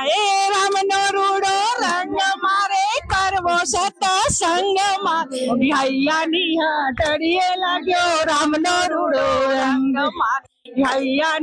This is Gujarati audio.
એ રામનો રૂડો રંગ મારે કરવો સતસંગ માં હૈયાની હાટડીએ લાગ્યો રામનો રૂડો રંગ મારે હૈયા